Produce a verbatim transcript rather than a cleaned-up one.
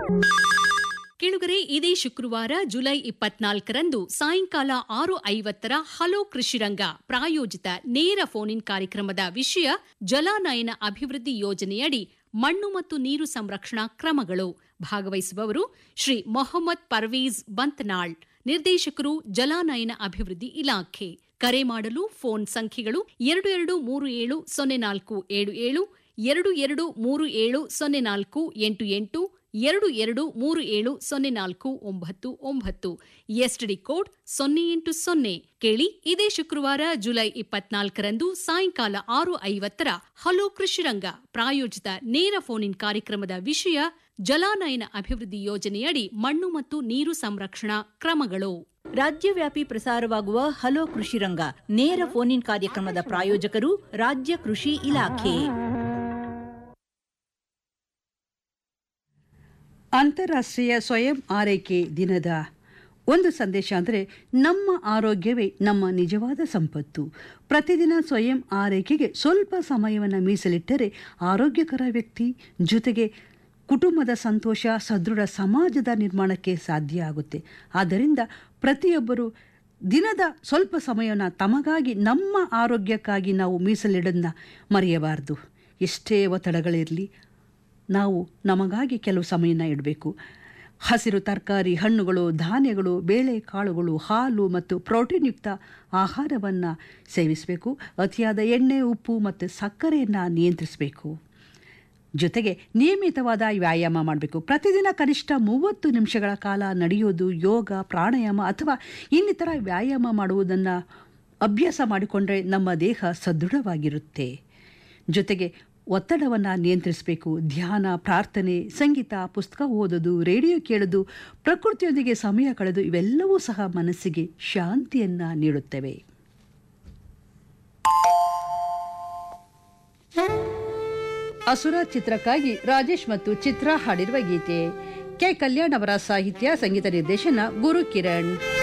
ಕೇಳುಗರೆ, ಇದೇ ಶುಕ್ರವಾರ ಜುಲೈ ಇಪ್ಪತ್ನಾಲ್ಕರಂದು ಸಾಯಂಕಾಲ ಆರು ಐವತ್ತರ ಹಲೋ ಕೃಷಿರಂಗ ಪ್ರಾಯೋಜಿತ ನೇರ ಫೋನ್ ಇನ್ ಕಾರ್ಯಕ್ರಮದ ವಿಷಯ ಜಲಾನಯನ ಅಭಿವೃದ್ಧಿ ಯೋಜನೆಯಡಿ ಮಣ್ಣು ಮತ್ತು ನೀರು ಸಂರಕ್ಷಣಾ ಕ್ರಮಗಳು. ಭಾಗವಹಿಸುವವರು ಶ್ರೀ ಮೊಹಮ್ಮದ್ ಪರ್ವೀಜ್ ಬಂತನಾಳ್, ನಿರ್ದೇಶಕರು ಜಲಾನಯನ ಅಭಿವೃದ್ಧಿ ಇಲಾಖೆ. ಕರೆ ಮಾಡಲು ಫೋನ್ ಸಂಖ್ಯೆಗಳು ಎರಡು ಎರಡು ಮೂರು ಏಳು ಸೊನ್ನೆ ನಾಲ್ಕು ಏಳು ಏಳು, ಎರಡು ಎರಡು ಮೂರು ಏಳು ಸೊನ್ನೆ ನಾಲ್ಕು ಎಂಟು ಎಂಟು, ಎರಡು ಎರಡು ಮೂರು ಏಳು ಸೊನ್ನೆ ನಾಲ್ಕು ಒಂಬತ್ತು ಒಂಬತ್ತು, ಎಸ್ಟಿಡಿ ಕೋಡ್ ಸೊನ್ನೆ ಎಂಟು ಸೊನ್ನೆ. ಕೇಳಿ, ಇದೇ ಶುಕ್ರವಾರ ಜುಲೈ ಇಪ್ಪತ್ನಾಲ್ಕರಂದು ಸಾಯಂಕಾಲ ಆರು ಐವತ್ತರ ಹಲೋ ಕೃಷಿರಂಗ ಪ್ರಾಯೋಜಿತ ನೇರ ಫೋನ್ ಇನ್ ಕಾರ್ಯಕ್ರಮದ ವಿಷಯ ಜಲಾನಯನ ಅಭಿವೃದ್ಧಿ ಯೋಜನೆಯಡಿ ಮಣ್ಣು ಮತ್ತು ನೀರು ಸಂರಕ್ಷಣಾ ಕ್ರಮಗಳು. ರಾಜ್ಯವ್ಯಾಪಿ ಪ್ರಸಾರವಾಗುವ ಹಲೋ ಕೃಷಿರಂಗ ನೇರ ಫೋನ್ ಇನ್ ಕಾರ್ಯಕ್ರಮದ ಪ್ರಾಯೋಜಕರು ರಾಜ್ಯ ಕೃಷಿ ಇಲಾಖೆ. ಅಂತಾರಾಷ್ಟ್ರೀಯ ಸ್ವಯಂ ಆರೈಕೆ ದಿನದ ಒಂದು ಸಂದೇಶ ಅಂದರೆ, ನಮ್ಮ ಆರೋಗ್ಯವೇ ನಮ್ಮ ನಿಜವಾದ ಸಂಪತ್ತು. ಪ್ರತಿದಿನ ಸ್ವಯಂ ಆರೈಕೆಗೆ ಸ್ವಲ್ಪ ಸಮಯವನ್ನು ಮೀಸಲಿಟ್ಟರೆ ಆರೋಗ್ಯಕರ ವ್ಯಕ್ತಿ ಜೊತೆಗೆ ಕುಟುಂಬದ ಸಂತೋಷ, ಸದೃಢ ಸಮಾಜದ ನಿರ್ಮಾಣಕ್ಕೆ ಸಾಧ್ಯ ಆಗುತ್ತೆ. ಆದ್ದರಿಂದ ಪ್ರತಿಯೊಬ್ಬರು ದಿನದ ಸ್ವಲ್ಪ ಸಮಯವನ್ನು ತಮಗಾಗಿ, ನಮ್ಮ ಆರೋಗ್ಯಕ್ಕಾಗಿ ನಾವು ಮೀಸಲಿಡೋದನ್ನ ಮರೆಯಬಾರದು. ಎಷ್ಟೇ ಒತ್ತಡಗಳಿರಲಿ, ನಾವು ನಮಗಾಗಿ ಕೆಲವು ಸಮಯನ ಇಡಬೇಕು. ಹಸಿರು ತರಕಾರಿ, ಹಣ್ಣುಗಳು, ಧಾನ್ಯಗಳು, ಬೇಳೆ ಕಾಳುಗಳು, ಹಾಲು ಮತ್ತು ಪ್ರೋಟೀನ್ ಯುಕ್ತ ಆಹಾರವನ್ನು ಸೇವಿಸಬೇಕು. ಅತಿಯಾದ ಎಣ್ಣೆ, ಉಪ್ಪು ಮತ್ತು ಸಕ್ಕರೆಯನ್ನು ನಿಯಂತ್ರಿಸಬೇಕು. ಜೊತೆಗೆ ನಿಯಮಿತವಾದ ವ್ಯಾಯಾಮ ಮಾಡಬೇಕು. ಪ್ರತಿದಿನ ಕನಿಷ್ಠ ಮೂವತ್ತು ನಿಮಿಷಗಳ ಕಾಲ ನಡೆಯೋದು, ಯೋಗ, ಪ್ರಾಣಾಯಾಮ ಅಥವಾ ಇನ್ನಿತರ ವ್ಯಾಯಾಮ ಮಾಡುವುದನ್ನು ಅಭ್ಯಾಸ ಮಾಡಿಕೊಂಡ್ರೆ ನಮ್ಮ ದೇಹ ಸದೃಢವಾಗಿರುತ್ತೆ. ಜೊತೆಗೆ ಒತ್ತಡವನ್ನು ನಿಯಂತ್ರಿಸಬೇಕು. ಧ್ಯಾನ, ಪ್ರಾರ್ಥನೆ, ಸಂಗೀತ, ಪುಸ್ತಕ ಓದೋದು, ರೇಡಿಯೋ ಕೇಳೋದು, ಪ್ರಕೃತಿಯೊಂದಿಗೆ ಸಮಯ ಕಳೆದು ಇವೆಲ್ಲವೂ ಸಹ ಮನಸ್ಸಿಗೆ ಶಾಂತಿಯನ್ನು ನೀಡುತ್ತವೆ. ಅಸುರ ಚಿತ್ರಕ್ಕಾಗಿ ರಾಜೇಶ್ ಮತ್ತು ಚಿತ್ರ ಹಾಡಿರುವ ಗೀತೆ. ಕೆ ಕಲ್ಯಾಣ್ ಅವರ ಸಾಹಿತ್ಯ, ಸಂಗೀತ ನಿರ್ದೇಶನ ಗುರು ಕಿರಣ್.